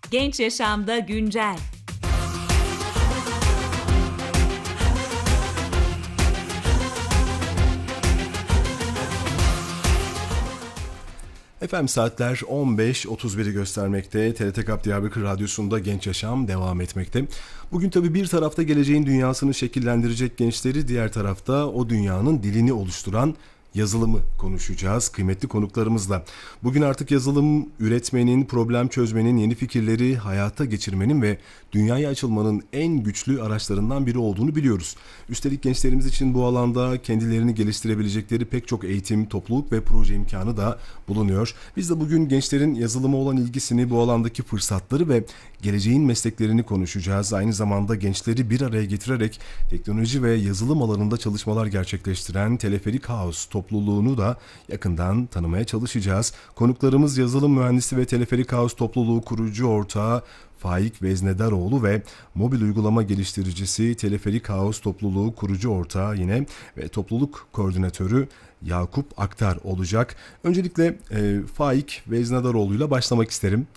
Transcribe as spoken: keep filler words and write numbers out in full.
Genç Yaşamda Güncel. Efendim saatler on beş otuz biri göstermekte. T R T Kap Diyarbakır Radyosu'nda Genç Yaşam devam etmekte. Bugün tabii bir tarafta geleceğin dünyasını şekillendirecek gençleri, diğer tarafta o dünyanın dilini oluşturan yazılımı konuşacağız kıymetli konuklarımızla. Bugün artık yazılım üretmenin, problem çözmenin, yeni fikirleri hayata geçirmenin ve dünyaya açılmanın en güçlü araçlarından biri olduğunu biliyoruz. Üstelik gençlerimiz için bu alanda kendilerini geliştirebilecekleri pek çok eğitim, topluluk ve proje imkanı da bulunuyor. Biz de bugün gençlerin yazılıma olan ilgisini, bu alandaki fırsatları ve geleceğin mesleklerini konuşacağız. Aynı zamanda gençleri bir araya getirerek teknoloji ve yazılım alanında çalışmalar gerçekleştiren Teleferik House topluluğunu da yakından tanımaya çalışacağız. Konuklarımız yazılım mühendisi ve Teleferik House topluluğu kurucu ortağı Faik Veznedaroğlu ve mobil uygulama geliştiricisi Teleferik House topluluğu kurucu ortağı yine ve topluluk koordinatörü Yakup Aktar olacak. Öncelikle e, Faik Veznedaroğlu ile başlamak isterim.